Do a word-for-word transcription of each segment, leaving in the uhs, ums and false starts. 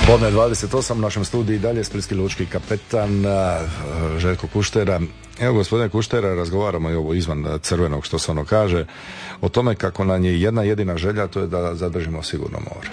Podne dvadeset osam u našem studiju i dalje splitski lučki kapetan Željko Kuštera. Evo, gospodine Kuštera, razgovaramo i ovo izvan crvenog, što se ono kaže, o tome kako nam je jedna jedina želja, to je da zadržimo sigurno more.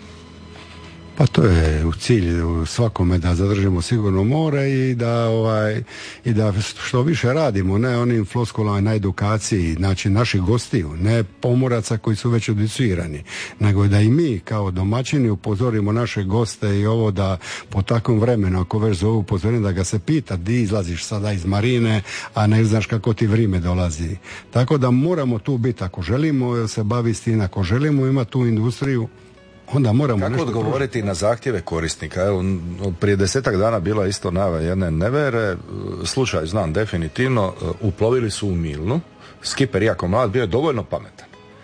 Pa to je u cilju svakome da zadržimo sigurno more i da ovaj i da što više radimo, ne onim floskulama na edukaciji, znači naših gostiju, ne pomoraca koji su već educirani, nego da i mi kao domaćini upozorimo naše goste i ovo da po takvom vremenu, ako već zovu upozorim, da ga se pita di izlaziš sada iz marine, a ne znaš kako ti vrijeme dolazi. Tako da moramo tu biti, ako želimo se baviti s tim, ako želimo imati tu industriju, onda moramo kako nešto odgovoriti pružiti na zahtjeve korisnika. Evo, prije desetak dana bila isto najava jedne nevere, slučaj znam definitivno, uplovili su u Milnu, skiper jako mlad, bio je dovoljno pametan.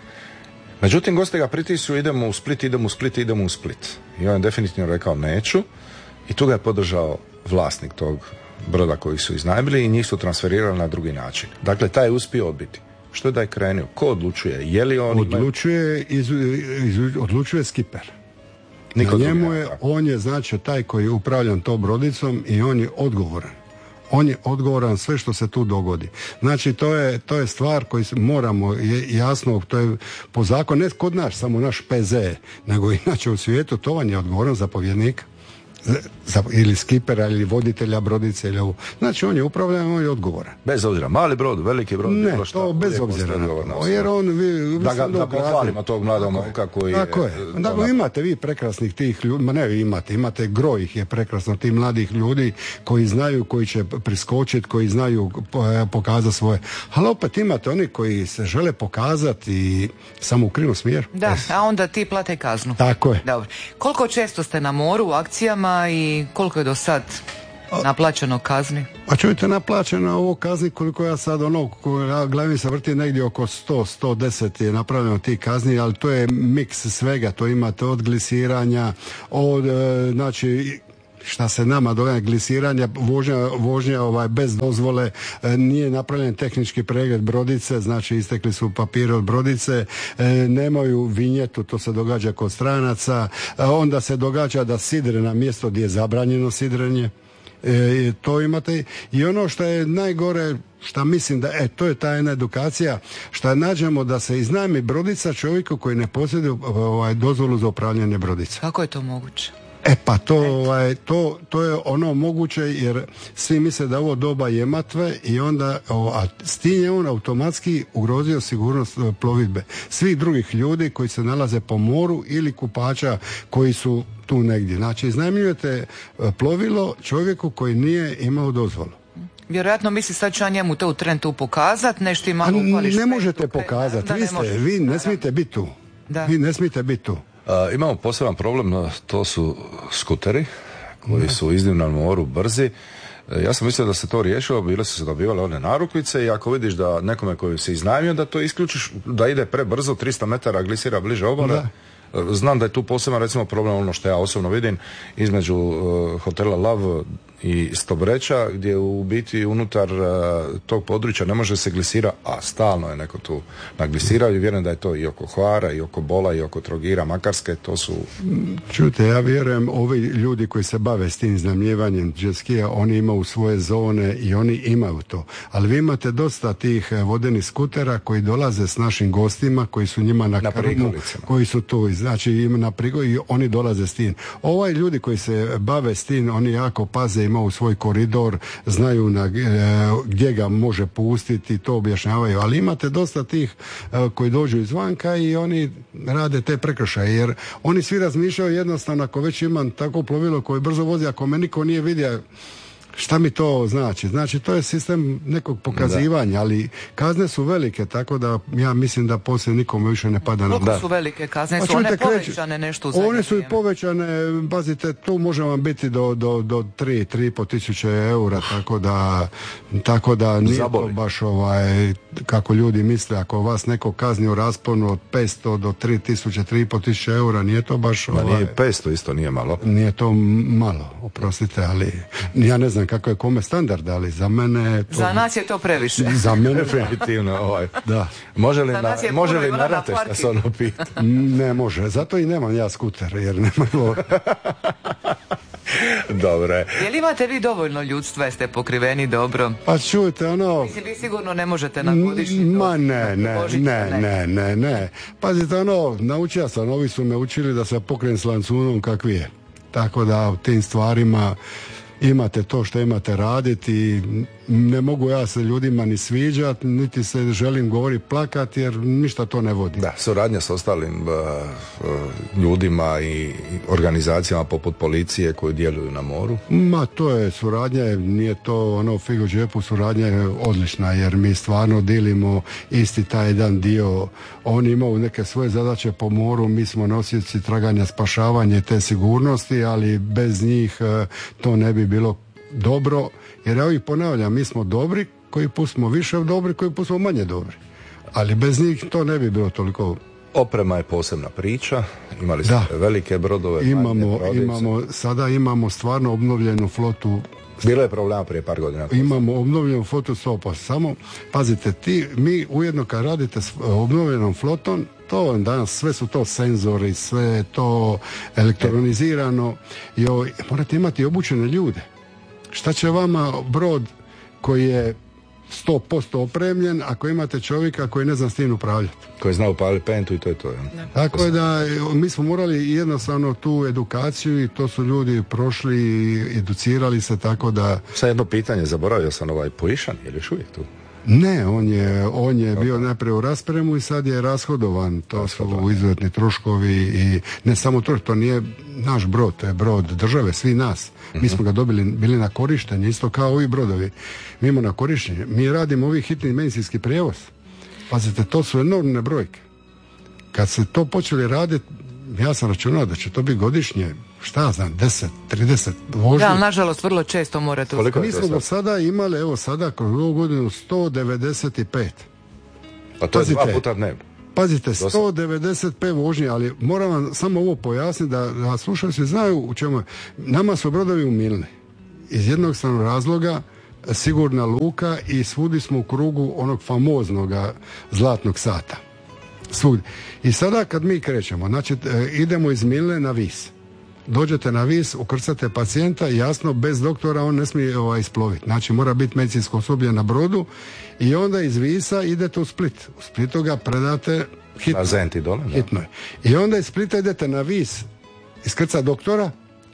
Međutim, gosti ga pritisnu, idemo u Split, idemo u Split, idemo u Split. I on je definitivno rekao neću i tu ga je podržao vlasnik tog broda koji su iznajmili i njih su transferirali na drugi način. Dakle, taj je uspio odbiti. Što je da je krenuo? Ko odlučuje? Je li on... Odlučuje, iz, iz, odlučuje skiper. Niko na njemu je, on je znači taj koji je upravljan tom brodicom i on je odgovoran. On je odgovoran sve što se tu dogodi. Znači to je, to je stvar koju moramo jasno, to je po zakonu, ne kod nas, samo naš P Z, nego inače u svijetu, to vam je odgovoran zapovjednika. Za, ili skipera ili voditelja brodice ili ovo. Znači on je upravljan, on je odgovoran. Bez obzira, mali brod, veliki brod, ne, to bez obzira na to. Jer on vi, vi da ga da pohvalimo tog mladog momka koji je. Tako je. Dakle, ona... imate vi prekrasnih tih ljudi, ma ne vi imate, imate groj ih je prekrasno tih mladih ljudi koji znaju, koji će priskočiti, koji znaju pokazati svoje. Ali opet imate oni koji se žele pokazati i samo u krivom smjeru. Da, yes. A onda ti plate kaznu. Tako je. Dobro. Koliko često ste na moru u akcijama i koliko je do sad naplaćeno kazni? A čujte, naplaćeno ovo kazni koliko ja sad ono, glavni se vrti negdje oko sto do sto deset je napravljeno tih kazni, ali to je miks svega, to imate od glisiranja, od, e, znači, šta se nama događa, glisiranja, vožnja, vožnja ovaj, bez dozvole, e, nije napravljen tehnički pregled brodice, znači istekli su papire od brodice, e, nemaju vinjetu, to se događa kod stranaca, e, onda se događa da sidre na mjesto gdje je zabranjeno sidrenje. E, to imate i ono što je najgore, što mislim da, e, to je ta jedna edukacija, što nađemo da se iznajmi brodica čovjeku koji ne posjeduje ovaj, dozvolu za upravljanje brodica. Kako je to moguće? E pa to, ovaj, to, to je ono moguće jer svi misle da ovo doba je matve i onda o, a s tim je on automatski ugrozio sigurnost plovidbe svih drugih ljudi koji se nalaze po moru ili kupača koji su tu negdje. Znači iznajmljujete plovilo čovjeku koji nije imao dozvolu. Vjerojatno misli sad ću ja njemu to u tren tu pokazat, nešto i malo upališ. Ne možete pokazati, vi, ste, vi ne smijete biti tu. Da. Vi ne smijete biti tu. Uh, imamo poseban problem, to su skuteri koji ne. su iznimno na moru brzi. Uh, ja sam mislio da se to riješilo, bile su se dobivale one narukvice i ako vidiš da nekome koji se iznajmio da to isključiš, da ide prebrzo, tristo metara glisira bliže obale. Znam da je tu poseban recimo problem, ono što ja osobno vidim, između uh, hotela Lav i Stobreča, gdje u biti unutar uh, tog područja ne može se glisira, a stalno je neko tu naglisirao i vjerujem da je to i oko Hvara, i oko Bola, i oko Trogira, Makarske, to su... Čujte, ja vjerujem, ovi ljudi koji se bave s tim iznajmljivanjem jet-skija, oni imaju svoje zone i oni imaju to. Ali vi imate dosta tih vodenih skutera koji dolaze s našim gostima, koji su njima na, na krmu, koji su tu, znači ima na prigo i oni dolaze s tim. Ovaj ljudi koji se bave s tim, oni jako paze, imaju svoj koridor, znaju na, gdje ga može pustiti, to objašnjavaju, ali imate dosta tih koji dođu izvanka i oni rade te prekršaje, jer oni svi razmišljaju jednostavno, ako već imam tako plovilo koje brzo vozi, ako me niko nije vidio, šta mi to znači? Znači, to je sistem nekog pokazivanja, da. Ali kazne su velike, tako da ja mislim da poslije nikome više ne pada na... Koliko su velike kazne? Su one povećane nešto u zadnje One su i povećane, pazite, tu može vam biti do, do, do tri, tri i po tisuće eura, tako da, tako da nije Zaboli. To baš ovaj, kako ljudi misle, ako vas neko kazni u rasponu od petsto do tri tisuće, tri i po tisuće eura, nije to baš... Ovaj, nije petsto isto, nije malo. Nije to malo, oprostite, ali ja ne znam kako je kome standard, ali za mene to... Za nas je to previše. Za mene definitivno ovaj. Da. Može li na, može li na rate šta se ono pita? Ne može, zato i nemam ja skuter, jer nemaju... Dobre. Je li imate vi dovoljno ljudstva, jeste pokriveni dobro? Pa čujte, ono... Mislim, vi sigurno ne možete na godišnji... Ma ne, ne, ne, ne, ne, ne. Pazite, ono, naučio sam, ovi su me učili da se pokrijem s lancunom kakvi je. Tako da u tim stvarima imate to što imate raditi. Ne mogu ja se ljudima ni sviđati, niti se želim govoriti plakati, jer ništa to ne vodi. Da, suradnja s ostalim uh, uh, ljudima i organizacijama poput policije koji djeluju na moru. Ma to je suradnja, nije to ono figo u džepu, suradnja je odlična, jer mi stvarno dilimo isti taj jedan dio. Oni imaju neke svoje zadaće po moru, mi smo nosioci traganja, spašavanja te sigurnosti, ali bez njih uh, to ne bi bilo dobro. Jer ja ih ponavljam, mi smo dobri, koji put smo više dobri, koji put smo manje dobri. Ali bez njih to ne bi bilo toliko... Oprema je posebna priča, imali ste da. velike brodove, imamo, imamo, sada imamo stvarno obnovljenu flotu. Bilo je problema prije par godina. Imamo obnovljenu flotu sopa. Samo, pazite, ti, mi ujedno kad radite s obnovljenom flotom, to danas, sve su to senzori, sve je to elektronizirano i o, morate imati obučene ljude. Šta će vama brod koji je sto posto opremljen ako imate čovjeka koji ne zna s tim upravljati? Koji zna upaliti pentu i to je to. Ja. Tako je da mi smo morali jednostavno tu edukaciju i to su ljudi prošli i educirali se, tako da... Sad jedno pitanje, zaboravio sam ovaj Poišan, je li još uvijek tu? Ne, on je, on je bio najprije u raspremu i sad je rashodovan. To rashodovan. Su izuzetni troškovi i ne samo to, to nije naš brod, to je brod države, svi nas. Mi uh-huh. smo ga dobili, bili na korištenje, isto kao ovi brodovi. Mi imamo na korištenje. Mi radimo ovi hitni medicinski prijevoz. Pazite, to su enormne brojke. Kad se to počeli raditi, ja sam računao da će to biti godišnje, šta znam, deset, trideset vožnji. Da, nažalost, vrlo često morate uspjeti. Mi smo do sada imali, evo sada, kroz ovu godinu, sto devedeset pet. Pa to je dva puta dnevno. Pazite, sto devedeset pet vožnje, ali moram vam samo ovo pojasniti da, da slušalci znaju u čemu je. Nama su brodovi umilni. Iz jednog stranog razloga, sigurna luka i svudi smo u krugu onog famoznog zlatnog sata. Svugdje. I sada kad mi krećemo, znači idemo iz Milne na Vis. Dođete na Vis, ukrcate pacijenta, jasno, bez doktora on ne smije ovaj, isploviti. Znači mora biti medicinsko osoblje na brodu i onda iz Visa idete u Split. U Splitu ga predate hitno. Azenti dole, da. Hitno je. I onda iz Splita idete na Vis, iskrca doktora,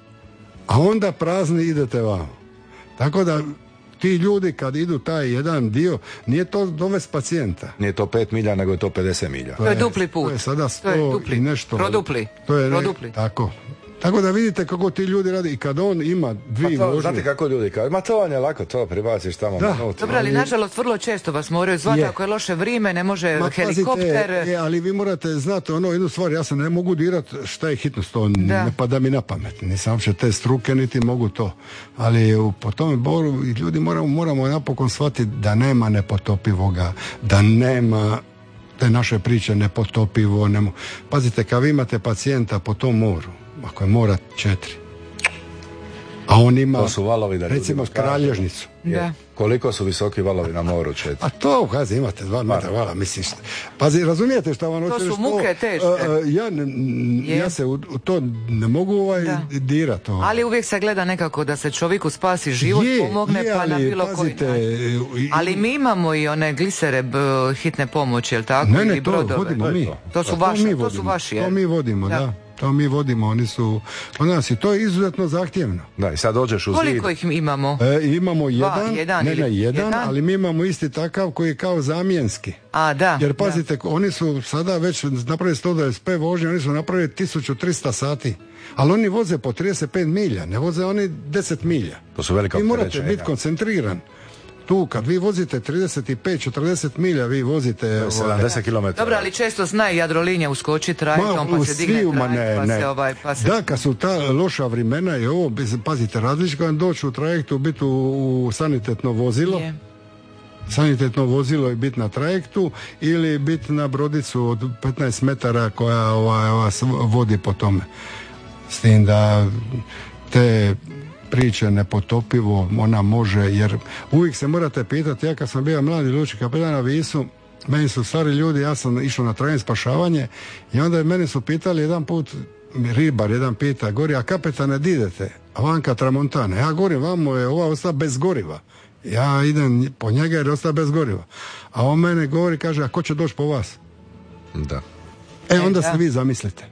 a onda prazni idete vamo. Tako da ti ljudi kad idu taj jedan dio, nije to dovesti pacijenta. Nije to pet milja, nego je to pedeset milja. To je dupli put. To je sada sto i nešto. Produpli. To je Produpli. Tako. Tako da vidite kako ti ljudi radi i kad on ima dvije pa to, vožnje. Znate kako ljudi kažu, ma to vam je lako, to pribaciš tamo. Da. Minuti. Dobro, ali nažalost vrlo često vas moraju zvati je. Ako je loše vrijeme, ne može ma, helikopter. Pazite, je, ali vi morate znati ono jednu stvar, ja se ne mogu dirati šta je hitnost, to da. Ne pada mi na pamet. Nisam uopće te struke, niti mogu to. Ali u, po tome boru ljudi moramo, moramo napokon shvatiti da nema nepotopivoga, da nema te naše priče nepotopivo. Nemo. Pazite, kad vi imate pacijenta po tom moru, ako je mora četiri, a on ima, recimo, kralježnicu. Da. Koliko su visoki valovi na moru četiri? A to, kazi, imate dva metra vala, misliš. Pazi, razumijete šta vam hoćeš? To su muke teške. Uh, ja, ja se u, u to ne mogu ovaj dirati. Ovaj. Ali uvijek se gleda nekako da se čovjeku spasi život, je, pomogne je, pa na bilo pazite, koji način. Ali mi imamo i one glisere b, hitne pomoći, jel tako? Ne, ne, i to brodove. vodimo mi. To su, vaše, to su vaši, je? To mi vodimo, da. da. To mi vodimo, oni su od nas i to je izuzetno zahtjevno. Da, i sad dođeš u zid. Koliko ih imamo? E, imamo Dva, jedan, jedan, ne, ne, jedan, jedan, ali mi imamo isti takav koji je kao zamjenski. A, da. Jer pazite, da. Oni su sada već napravili sto devedeset pet vožnje, oni su napravili tisuću trista sati. Ali oni voze po trideset pet milja, ne voze oni deset milja. To su velika opterećenja. Vi morate biti koncentriran. Tu kad vi vozite trideset pet četrdeset milja, vi vozite sedamdeset kilometara. Dobro, ali često zna Jadrolinija uskoči trajektom pa se digne trajekt, ne, pa ne. se ovaj pa se... Da, kad su ta loša vremena i ovo, pazite, različito kad doći u trajektu, biti u, u sanitetno vozilo. Je. Sanitetno vozilo i biti na trajektu ili biti na brodicu od petnaest metara koja ovaj, vas vodi po tome. S tim da te priče nepotopivo ona može, jer uvijek se morate pitati, ja kad sam bio mladi lučki kapetan na Visu, meni su stari ljudi, ja sam išao na trajno spašavanje i onda meni su pitali jedan put, ribar jedan pita, gori, a kapetane di idete? A vanka tramontane. Ja govorim, vamo je ova ostala bez goriva. Ja idem po njega jer ostala bez goriva. A on mene govori, kaže, a ko će doći po vas? Da. E, onda e, se vi zamislite.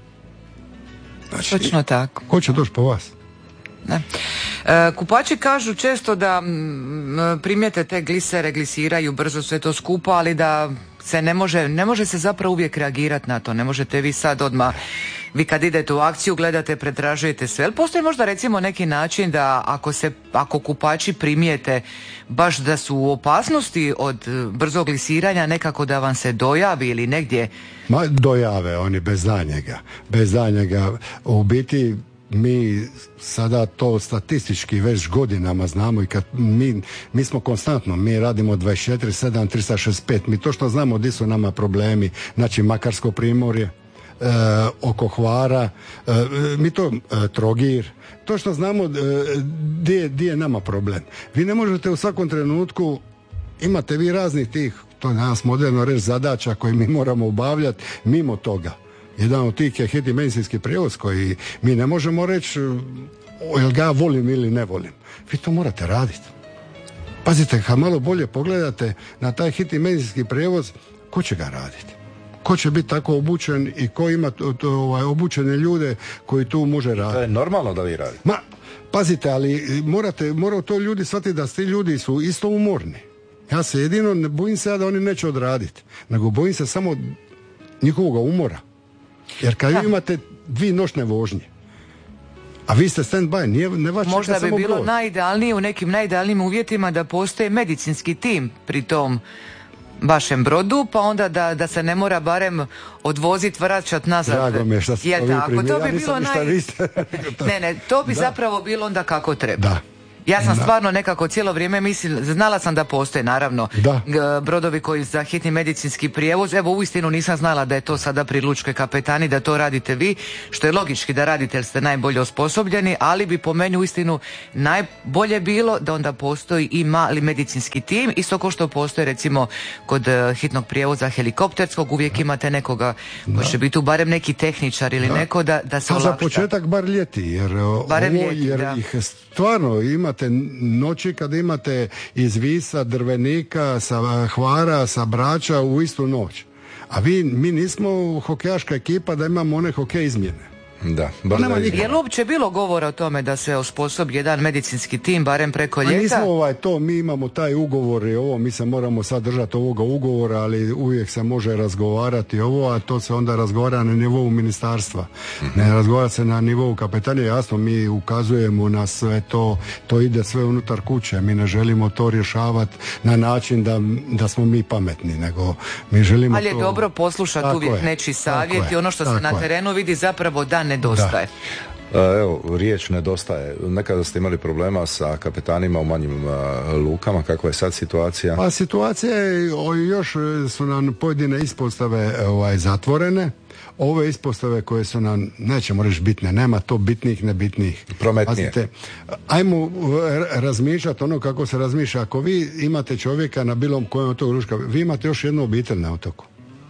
Znači, točno tako. Ko će doći po vas? Ne. E, kupači kažu često da m, primijete te glisere, glisiraju brzo sve to skupa, ali da se ne može, ne može se zapravo uvijek reagirati na to. Ne možete vi sad odmah, vi kad idete u akciju gledate, pretražujete sve. Ali postoji možda recimo neki način da ako se, ako kupači primijete baš da su u opasnosti od brzog glisiranja, nekako da vam se dojavi ili negdje? Ma dojave oni bez danjega. Bez danjega. U biti mi sada to statistički već godinama znamo i kad mi, mi smo konstantno, mi radimo dvadeset četiri sedam trista šezdeset pet, mi to što znamo gdje su nama problemi, znači Makarsko primorje, e, oko Hvara, e, mi to e, Trogir, to što znamo e, gdje je nama problem. Vi ne možete u svakom trenutku, imate vi raznih tih, to je danas moderno reći, zadaća koje mi moramo obavljati mimo toga. Jedan od tih je hitni medicinski prijevoz koji mi ne možemo reći jel ga volim ili ne volim. Vi to morate raditi. Pazite, kad malo bolje pogledate na taj hitni medicinski prijevoz, ko će ga raditi? Ko će biti tako obučen i ko ima to, to, ovaj, obučene ljude koji tu može raditi? To je normalno da vi radite. Ma, pazite, ali morate, moraju to ljudi shvatiti da ti ljudi su isto umorni. Ja se jedino ne bojim se da oni neće odraditi, nego bojim se samo njihovog umora. Jer kad vi imate dvije noćne vožnje, a vi ste stand-by, nije, ne vas čeka možda bi samo bilo brod. Najidealnije u nekim najidealnijim uvjetima da postoji medicinski tim pri tom vašem brodu, pa onda da, da se ne mora barem odvoziti, vraćat nazad. Drago mi je što ste to vi primili. To bi ja bilo naj... ne, ne, to bi da. zapravo bilo onda kako treba. Da. Ja sam da. stvarno nekako cijelo vrijeme mislila, znala sam da postoje naravno da. brodovi koji za hitni medicinski prijevoz, evo uistinu nisam znala da je to sada pri lučkoj kapetani, da to radite vi, što je logički da radite jer ste najbolje osposobljeni, ali bi po meni uistinu najbolje bilo da onda postoji i mali medicinski tim, isto kao što postoji recimo kod hitnog prijevoza helikopterskog, uvijek imate nekoga koji će biti tu barem neki tehničar ili da. neko da, da se olakša. A za početak bar ljeti, jer, barem ovo, ljeti, jer da. ih stvarno imate noći kada imate iz Visa, Drvenika, sa Hvara, sa Brača u istu noć. A vi, mi nismo hokejaška ekipa da imamo one hokej izmjene. Da, bar da je li uopće bilo govora o tome da se osposobi jedan medicinski tim barem preko ljeta? A nismo ovaj to, mi imamo taj ugovor i ovo, mi se moramo sad držati ovoga ugovora, ali uvijek se može razgovarati ovo, a to se onda razgovara na nivou ministarstva. Mm-hmm. Ne razgovara se na nivou kapetanije, jasno, mi ukazujemo na sve to, to ide sve unutar kuće, mi ne želimo to rješavati na način da, da smo mi pametni, nego mi želimo ali je to... dobro poslušati tako uvijek je, nečiji savjet i ono što se na terenu vidi zapravo da nedostaje. Da. Evo, riječ nedostaje. Nekada ste imali problema sa kapetanima u manjim uh, lukama, kakva je sad situacija? Pa situacija je, još su nam pojedine ispostave ovaj, zatvorene. Ove ispostave koje su nam, nećemo reći bitne, nema to bitnih, nebitnih. Prometnije. Pazite, ajmo razmišljati ono kako se razmišlja. Ako vi imate čovjeka na bilo kojem otoku Gruška, vi imate još jednu obitelj na otoku.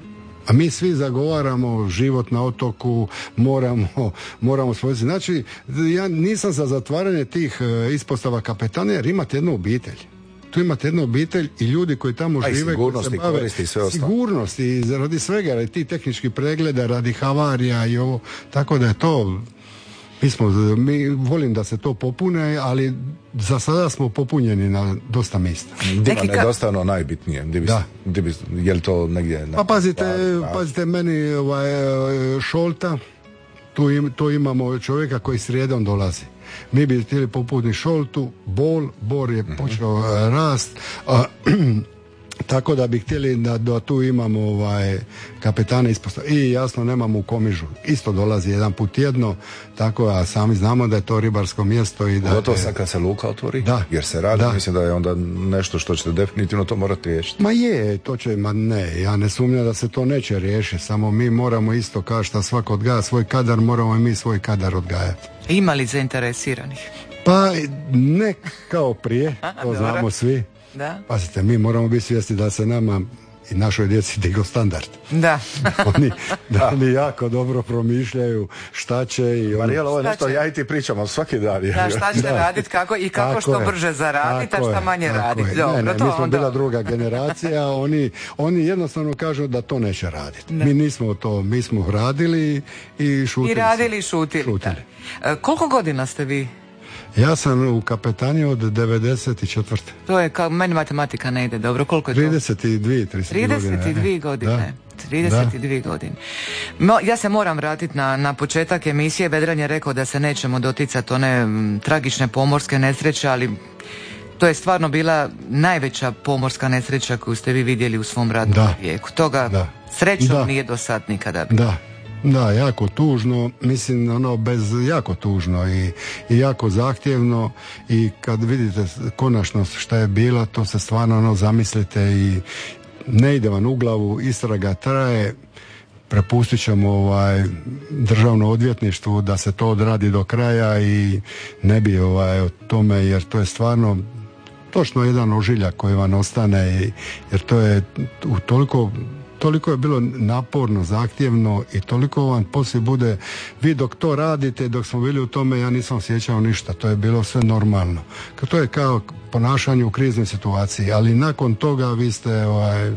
A mi svi zagovaramo život na otoku, moramo, moramo svojiti. Znači, ja nisam za zatvaranje tih ispostava kapetana jer imate jednu obitelj. Tu imate jednu obitelj i ljudi koji tamo a žive, koji se bave i sve ostalo. Sigurnost i radi svega, radi tih tehničkih pregleda, radi havarija i ovo. Tako da je to, mi, smo, mi volim da se to popune, ali za sada smo popunjeni na dosta mjesta. Dima nedostano najbitnije. Di bi, da. Di bi, je li to negdje? Na, pa pazite, na, na... pazite meni ovaj, Šolta, tu, im, tu imamo čovjeka koji srijedom dolazi. Mi bi htjeli popuniti Šoltu, Bol, Bor je počeo mm-hmm. rast, a, tako da bi htjeli da, da tu imamo ovaj, kapetane ispostave. I jasno nemamo u Komižu. Isto dolazi jedan put tjedno, tako a sami znamo da je to ribarsko mjesto. I da gotovo sad kad se luka otvori, da, jer se radi, da. Mislim da je onda nešto što ćete definitivno to morati riješiti. Ma je, to će, ma ne, ja ne sumnjam da se to neće riješiti, samo mi moramo isto kao što svako odgaja svoj kadar, moramo i mi svoj kadar odgajati. Ima li zainteresiranih? Pa ne kao prije, to znamo svi. Da. Pazite, mi moramo biti svjesni da se nama i našoj djeci digo standard. Da. oni, da oni jako dobro promišljaju šta će i ono... Marijela, ovo je nešto, ja i ti pričamo svaki dan. Da, šta će raditi, kako i kako tako što je, brže zaraditi, a šta manje raditi. Ne, ne, mi smo bila druga generacija, oni, oni jednostavno kažu da to neće raditi. Mi nismo to, mi smo radili i šutili. I radili i šutili. šutili. Koliko godina ste vi? Ja sam u kapetaniji od devedeset četvrte. To je kao, meni matematika ne ide dobro. Koliko je to? trideset dvije, trideset dvije godine. Da. trideset dvije godine. Mo, ja se moram vratiti na, na početak emisije. Vedran je rekao da se nećemo doticati one m, tragične pomorske nesreće, ali to je stvarno bila najveća pomorska nesreća koju ste vi vidjeli u svom radnom vijeku. Toga da. srećom da. nije do sad nikada bilo. Da. Da, jako tužno, mislim ono bez, jako tužno i, i jako zahtjevno i kad vidite konačno šta je bilo, to se stvarno ono zamislite i ne ide vam u glavu, istraga traje, prepustit ćemo ovaj državno odvjetništvu da se to odradi do kraja i ne bi ovaj o tome, jer to je stvarno točno jedan ožiljak koji vam ostane, jer to je u toliko toliko je bilo naporno, zahtjevno i toliko vam poslije bude, vi dok to radite, dok smo bili u tome, ja nisam osjećao ništa, to je bilo sve normalno. To je kao ponašanje u kriznoj situaciji, ali nakon toga vi ste, ovaj,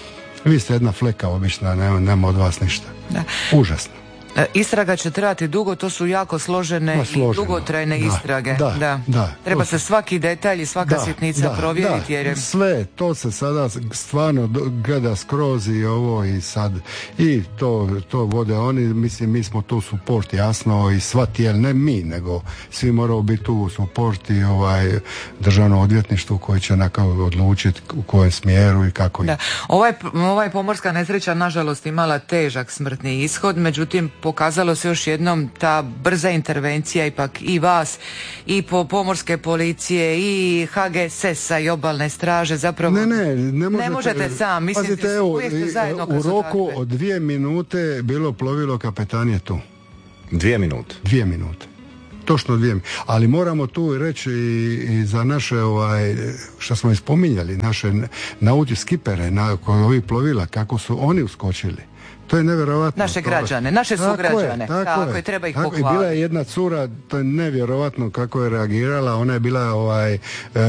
vi ste jedna fleka obična, nema, nema od vas ništa. Da. Užasno. Istraga će trajati dugo, to su jako složene i dugotrajne da, istrage. Da, da, da, Treba se svaki detalj i svaka da, sitnica da, provjeriti. Jer je... Sve, to se sada stvarno gleda skroz i ovo i sad. I to, to vode oni, mislim, mi smo tu support, jasno, i sva tijela, ne mi, nego svi moraju biti tu support i ovaj državno odvjetništvo koje će nakon odlučiti u kojem smjeru i kako je. Ovaj, ovaj pomorska nesreća, nažalost, imala težak smrtni ishod, međutim, pokazalo se još jednom ta brza intervencija ipak i vas i po pomorske policije i H G S S-a i obalne straže, zapravo ne, ne, ne možete, ne možete sam, mislim, pazite, evo, u roku od dvije minute bilo plovilo kapetanije tu. Dvije minute? Dvije minute. Točno dvije minute. Ali moramo tu reći i, i za naše, ovaj, što smo ispominjali, naše nauti skipere, na ovih plovila, kako su oni uskočili. To je nevjerovatno. Naše građane, naše sugrađane. Tako, tako, tako je, treba ih pohvaliti. Bila je jedna cura, to je nevjerovatno kako je reagirala, ona je bila ovaj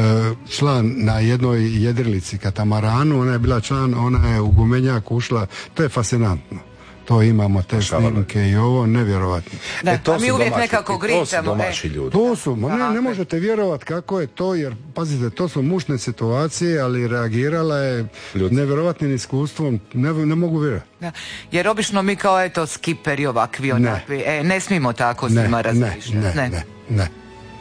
član na jednoj jedrilici katamaranu, ona je bila član, ona je u gumenjak ušla, to je fascinantno. To imamo te snimke i ovo, nevjerovatno. Da, e, to a mi uvijek domaći, nekako gričamo. To su domaći ljudi. To su, ne, ne možete vjerovati kako je to, jer pazite, to su mučne situacije, ali reagirala je ljudi. Nevjerovatnim iskustvom, ne, ne mogu vjerovati. Da. Jer obično mi kao eto skiperi ovakvi, onakvi, ne, e, ne smijemo tako s njima razmišljati. Ne, ne, ne, ne.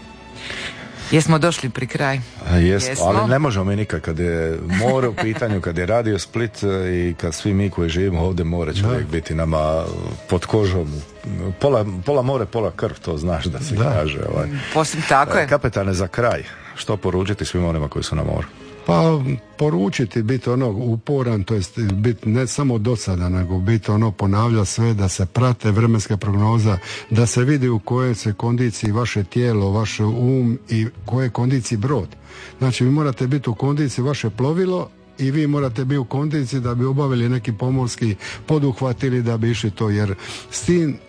Jesmo došli pri kraj? Jesmo, Jesmo, ali ne možemo mi nikad kad je more u pitanju, kad je radio Split i kad svi mi koji živimo ovdje, more će uvijek biti nama pod kožom. Pola, pola more, pola krv, to znaš da se da. kaže. Ovaj. Poslije, tako je. Kapetane, za kraj, što poručiti svim onima koji su na moru? Pa poručiti, biti ono uporan, to jest biti ne samo dosadan, nego biti ono ponavlja sve, da se prate vremenske prognoza, da se vidi u kojoj se kondiciji vaše tijelo, vaš um i koje kondiciji brod. Znači vi morate biti u kondiciji vaše plovilo i vi morate biti u kondiciji da bi obavili neki pomorski poduhvat ili da bi išli to, jer s tim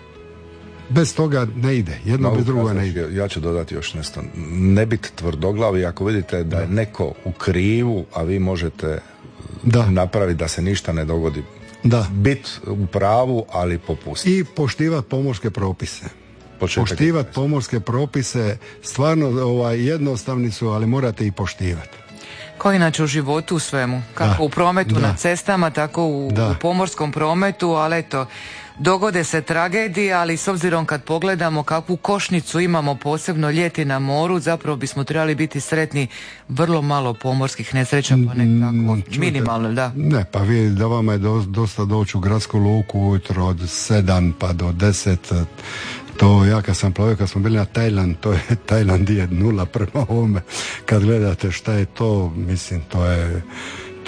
bez toga ne ide, jedno no, bez druga ne ide. Ja ću dodati još nešto. Ne biti tvrdoglavi, ako vidite da je neko u krivu, a vi možete da. napraviti da se ništa ne dogodi. Da. Biti u pravu, ali popustiti. I poštivati pomorske propise. Poštivati pomorske propise, stvarno ovaj, jednostavni su, ali morate ih poštivati. Kao inače u životu u svemu, kako da. u prometu da. na cestama, tako u, u pomorskom prometu, ali eto, dogode se tragedije, ali s obzirom kad pogledamo kakvu košnicu imamo posebno ljeti na moru, zapravo bismo trebali biti sretni, vrlo malo pomorskih nesreća, pa ne tako, minimalno, da. Ne, pa vi, da vama je do, dosta doći u gradsku luku ujutro od sedam pa do deset. To ja kad sam plovio, kad smo bili na Tajland, to je Tajland je nula prema ovome. Kad gledate šta je to, mislim, to je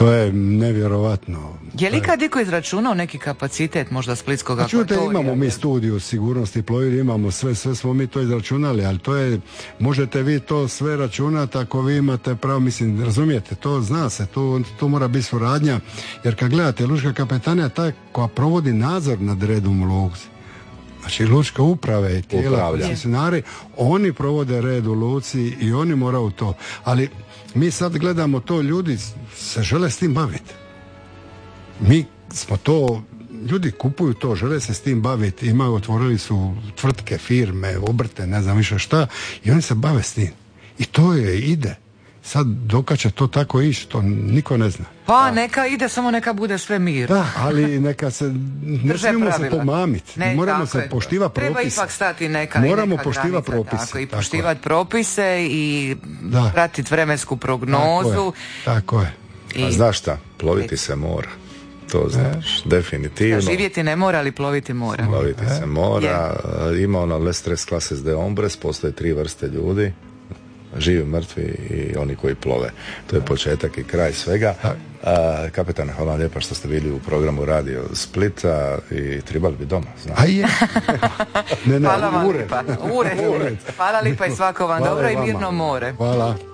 To je nevjerovatno. Je li kad iko izračunao neki kapacitet možda splitskog akvatorija? Čujte, imamo mi studiju sigurnosti plovidbe, imamo sve, sve smo mi to izračunali, ali to je, možete vi to sve računati ako vi imate pravo, mislim, razumijete, to zna se, to, to mora biti suradnja, jer kad gledate, lučka kapetanija je ta koja provodi nadzor nad redom u luci. Znači lučke uprave i tijela koncesionari, oni provode red u luci i oni moraju to. Ali mi sad gledamo to, ljudi se žele s tim baviti. Mi smo to, ljudi kupuju to, žele se s tim baviti, imaju, otvorili su tvrtke, firme, obrte, ne znam više šta, i oni se bave s tim. I to je, ide. Sad dokad će to tako ići, to niko ne zna. Pa neka ide, samo neka bude sve mir. Da, ali neka se, ne smijemo se pomamiti. Ne, moramo se poštivati propise. Treba ipak stati neka, moramo neka poštivati granica, propise. tako, i poštivati propise i da. pratiti vremensku prognozu. Tako je. Tako je. I... A znaš šta, ploviti se mora. To znaš, definitivno. Da, živjeti ne mora, ali ploviti mora. Ploviti se mora. Je. Ima ono les tres clases de hombres, postoje tri vrste ljudi. Živi, mrtvi i oni koji plove. To je početak i kraj svega. A, kapetane, hvala lijepa što ste bili u programu Radio Splita i trebali bi doma. A je. ne, ne, hvala vam lijepa. Ured. Ured. Hvala lijepa i svako vam dobro i mirno more. Hvala.